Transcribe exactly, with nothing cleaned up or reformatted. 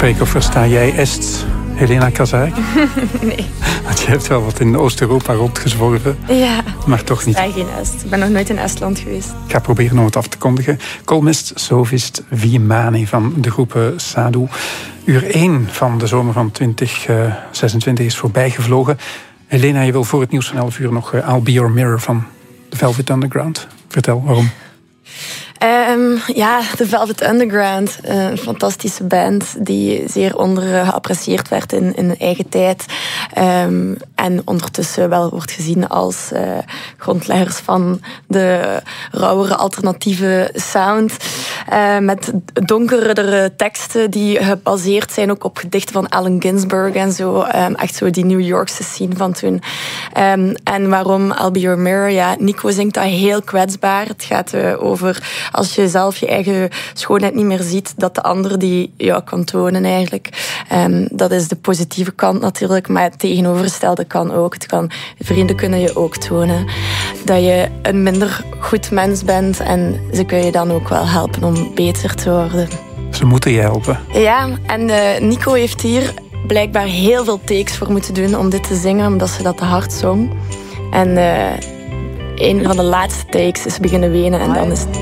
Spreek of versta jij Est, Helena Kazaak? Nee. Want je hebt wel wat in Oost-Europa rondgezworven. Ja. Maar toch niet. Ik sta geen Est. Ik ben nog nooit in Estland geweest. Ik ga proberen om het af te kondigen. Kolmest Sovist Viemani van de groep Sadhu. Uur één van de zomer van twintig zesentwintig is voorbijgevlogen. Helena, je wil voor het nieuws van elf uur nog I'll Be Your Mirror van The Velvet Underground. Vertel, waarom? Um, ja, The Velvet Underground, een fantastische band die zeer onder geapprecieerd werd in, in eigen tijd. Um, en ondertussen wel wordt gezien als uh, grondleggers van de rauwere alternatieve sound. Uh, met donkerere teksten die gebaseerd zijn ook op gedichten van Allen Ginsberg en zo. Um, echt zo die New Yorkse scene van toen. Um, en waarom I'll Be Your Mirror? Ja, Nico zingt dat heel kwetsbaar. Het gaat uh, over als je zelf je eigen schoonheid niet meer ziet, dat de ander die jou kan tonen eigenlijk. Um, dat is de positieve kant natuurlijk, maar het tegenovergestelde kan ook. Het kan, vrienden kunnen je ook tonen dat je een minder goed mens bent en ze kunnen je dan ook wel helpen om beter te worden. Ze moeten je helpen. Ja, en uh, Nico heeft hier blijkbaar heel veel takes voor moeten doen om dit te zingen, omdat ze dat te hard zong. En uh, een van de laatste takes is beginnen wenen en dan is het